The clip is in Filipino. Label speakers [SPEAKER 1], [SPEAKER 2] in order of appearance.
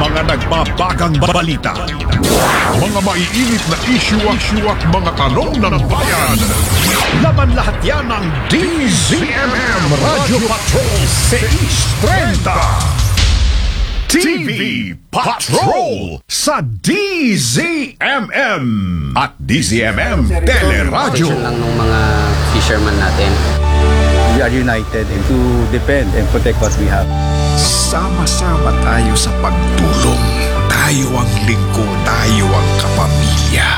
[SPEAKER 1] mga nagbabagang balita, mga maiinit na issue at mga tanong ng bayan. Laman lahat yan ng DZMM Radio Patrol 630. TV Patrol sa DZMM at DZMM Teleradyo.
[SPEAKER 2] Lang ng mga fisherman natin.
[SPEAKER 3] We are united to defend and protect what we have.
[SPEAKER 1] Sama-sama tayo sa pagtulong. Tayo ang lingkod, tayo ang kapamilya.